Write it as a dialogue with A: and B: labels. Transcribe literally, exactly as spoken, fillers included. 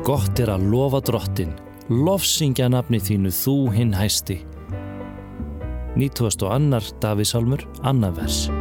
A: Gott er að lofa drottin, lofsyngja nafni þínu þú hinn hæsti. nítugasta og annar Davíðsálmur, annað vers.